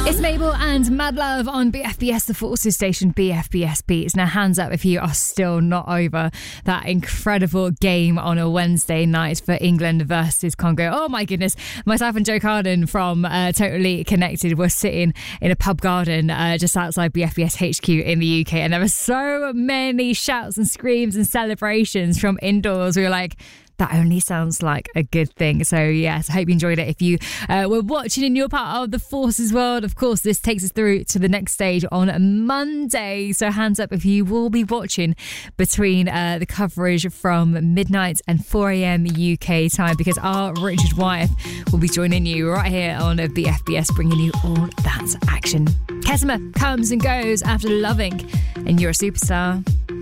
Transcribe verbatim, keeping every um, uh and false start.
It's Mabel and Mad Love on B F B S, the Forces station, B F B S Beats. Now, hands up if you are still not over that incredible game on a Wednesday night for England versus Congo. Oh my goodness. Myself and Joe Carden from uh, Totally Connected were sitting in a pub garden uh, just outside B F B S H Q in the U K, and there were so many shouts and screams and celebrations from indoors. We were like, that only sounds like a good thing. So yes, I hope you enjoyed it. If you uh, were watching and you're part of the Forces world, of course, this takes us through to the next stage on Monday. So hands up if you will be watching between uh, the coverage from midnight and four a.m. U K time, because our Richard Wyeth will be joining you right here on B F B S, bringing you all that action. Kesima comes and goes after Loving, and You're a Superstar.